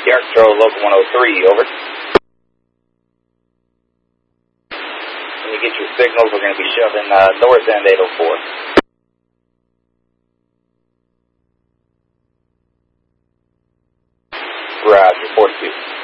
Sierra Control, Local 103, over. When you get your signals, we're going to be shoving north end 804. Roger, 42.